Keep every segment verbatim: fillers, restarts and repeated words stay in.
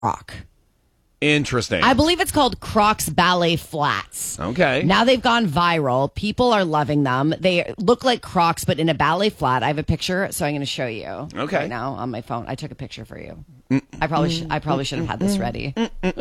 Croc. Interesting. I believe it's called Crocs Ballet Flats. Okay. Now they've gone viral. People are loving them. They look like Crocs, but in a ballet flat. I have a picture, so I'm going to show you. Okay. Right now on my phone. I took a picture for you. I probably sh- I probably should have had this ready.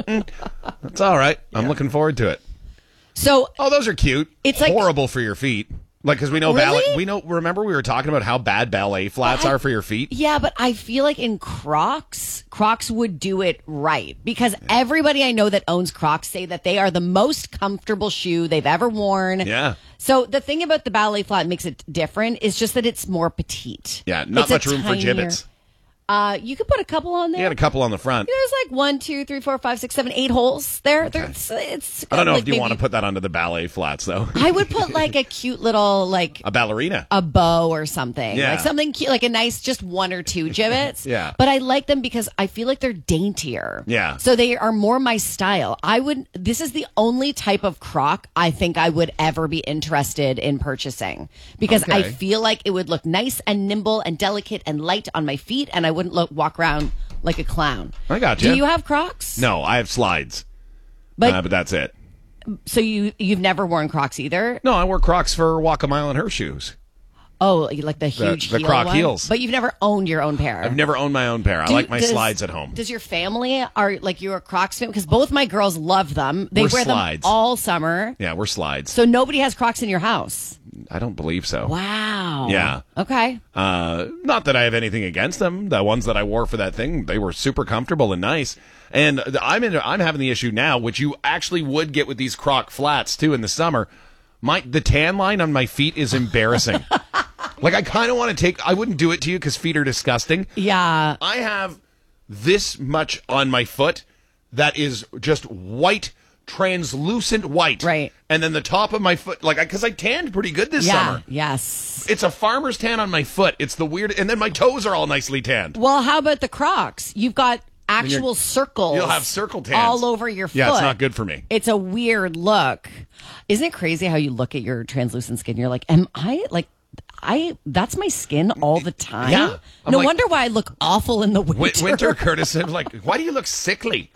That's all right. I'm looking forward to it. So, oh, those are cute. It's like horrible for your feet. Like, because we know really? ballet. We know. Remember, we were talking about how bad ballet flats I, are for your feet. Yeah, but I feel like in Crocs, Crocs would do it right because everybody I know that owns Crocs say that they are the most comfortable shoe they've ever worn. Yeah. So the thing about the ballet flat makes it different is just that it's more petite. Yeah, not It's much a room for tinier- gibbets. Uh, you could put a couple on there. You had a couple on the front. There's like one, two, three, four, five, six, seven, eight holes there. Okay. It's, it's I don't know like if you maybe, want to put that onto the ballet flats, though. I would put like a cute little like a ballerina, a bow or something. Yeah. Like something cute, like a nice, just one or two gibbets. Yeah. But I like them because I feel like they're daintier. Yeah. So they are more my style. I would. This is the only type of Croc I think I would ever be interested in purchasing because Okay. I feel like it would look nice and nimble and delicate and light on my feet, and I wouldn't look walk around like a clown. I got you. Do you have Crocs? No, I have slides, But, uh, but that's it. so you you've never worn Crocs either? No, I wear Crocs for walk a mile in her shoes. Oh, you like the huge the heel Croc one? heels. But you've never owned your own pair. I've never owned my own pair. I Do- like my does- slides at home. Does your family are like you're a Crocs fan? Because both my girls love them. They We're wear slides. them all summer. Yeah, we're slides. So nobody has Crocs in your house. I don't believe so. Wow. Yeah. Okay. Uh, not that I have anything against them. The ones that I wore for that thing, they were super comfortable and nice. And I'm in, I'm having the issue now, which you actually would get with these Croc flats too in the summer. My the tan line on my feet is embarrassing. Like I kind of want to take. I wouldn't do it to you because feet are disgusting. Yeah. I have this much on my foot that is just white, translucent white. Right. And then the top of my foot, like, because I tanned pretty good this Yeah. summer. Yes. It's a farmer's tan on my foot. It's the weird, and then my toes are all nicely tanned. Well, how about the Crocs? You've got actual circles. You'll have circle tans all over your foot. Yeah, it's not good for me. It's a weird look. Isn't it crazy how you look at your translucent skin? You're like, am I like, I, that's my skin all the time. Yeah. I'm No like- wonder why I look awful in the winter. Win- Winter, Curtis, I'm like, why do you look sickly?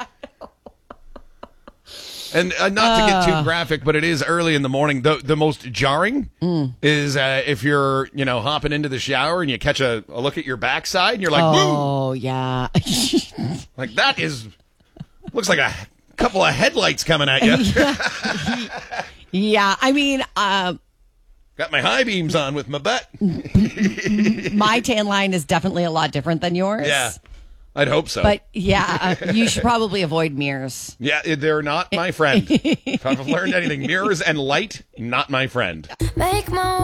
And uh, not to get too graphic, but it is early in the morning. The the most jarring Mm. is uh, if you're, you know, hopping into the shower and you catch a, a look at your backside and you're like, Oh, yeah. woo! Like that is, looks like a couple of headlights coming at you. Yeah. I mean, uh, Got my high beams on with my butt. my tan line is definitely a lot different than yours. Yeah, I'd hope so. But yeah, uh, you should probably avoid mirrors. Yeah, they're not my friend. If I've learned anything, mirrors and light, not my friend. Make my